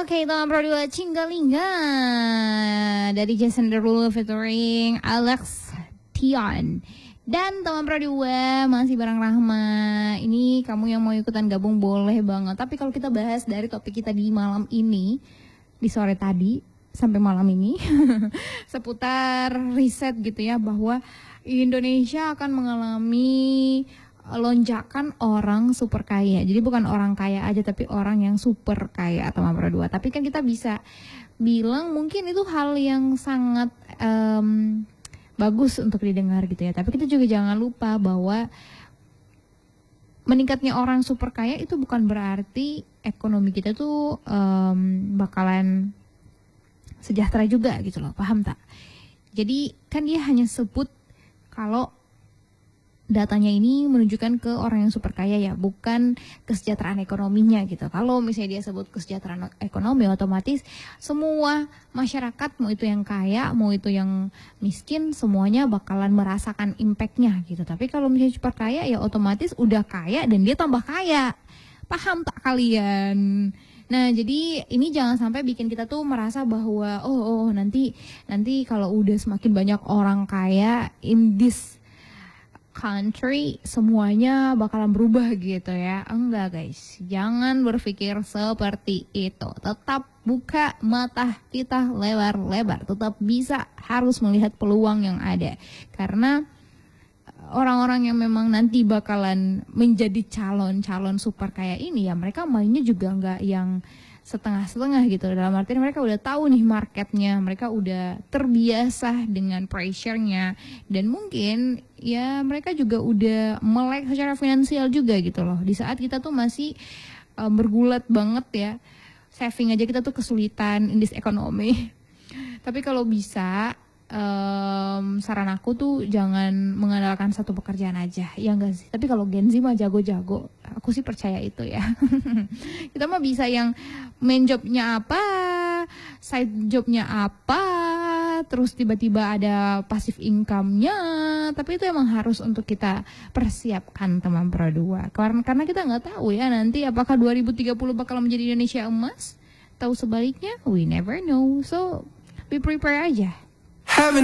Oke, itu Pro 2 Cinggalingga dari Jason Derulo featuring Alex Tion. Dan teman Pro 2 masih bareng Rahma. Ini kamu yang mau ikutan gabung boleh banget. Tapi kalau kita bahas dari topik kita di malam ini, di sore tadi sampai malam ini seputar riset gitu ya, bahwa Indonesia akan mengalami lonjakan orang super kaya. Jadi bukan orang kaya aja, tapi orang yang super kaya atau Pro 2. Tapi kan kita bisa bilang mungkin itu hal yang sangat bagus untuk didengar gitu ya. Tapi kita juga jangan lupa bahwa meningkatnya orang super kaya itu bukan berarti ekonomi kita tuh bakalan sejahtera juga gitu loh. Paham tak? Jadi kan dia hanya sebut kalau datanya ini menunjukkan ke orang yang super kaya ya, bukan kesejahteraan ekonominya gitu. Kalau misalnya dia sebut kesejahteraan ekonomi, otomatis semua masyarakat, mau itu yang kaya, mau itu yang miskin, semuanya bakalan merasakan impactnya gitu. Tapi kalau misalnya super kaya ya otomatis udah kaya dan dia tambah kaya. Paham tak kalian? Nah, jadi ini jangan sampai bikin kita tuh merasa bahwa nanti kalau udah semakin banyak orang kaya in this country semuanya bakalan berubah gitu ya. Enggak guys, jangan berpikir seperti itu. Tetap buka mata kita lebar-lebar, tetap harus melihat peluang yang ada. Karena orang-orang yang memang nanti bakalan menjadi calon super kaya ini ya, mereka mainnya juga enggak yang setengah-setengah gitu. Dalam artian mereka udah tahu nih marketnya, mereka udah terbiasa dengan pressure-nya, dan mungkin ya mereka juga udah melek secara finansial juga gitu loh. Di saat kita tuh masih bergulat banget ya, saving aja kita tuh kesulitan in this economy. Tapi kalau bisa saran aku tuh jangan mengandalkan satu pekerjaan aja, ya enggak sih? Tapi kalau Gen Z mah jago-jago, aku sih percaya itu ya. Kita mah bisa yang main jobnya apa, side jobnya apa, terus tiba-tiba ada passive income-nya. Tapi itu emang harus untuk kita persiapkan teman Pro 2. Karena kita nggak tahu ya nanti apakah 2030 bakal menjadi Indonesia emas, tahu sebaliknya we never know. So be prepare aja.